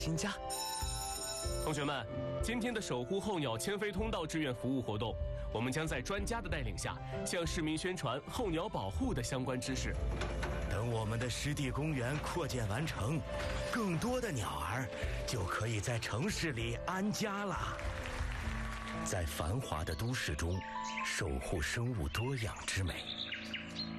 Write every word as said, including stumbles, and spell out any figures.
新家。 同学们，今天的守护候鸟迁飞通道志愿服务活动，我们将在专家的带领下，向市民宣传候鸟保护的相关知识。 等我们的湿地公园扩建完成，更多的鸟儿就可以在城市里安家了。在繁华的都市中，守护生物多样之美，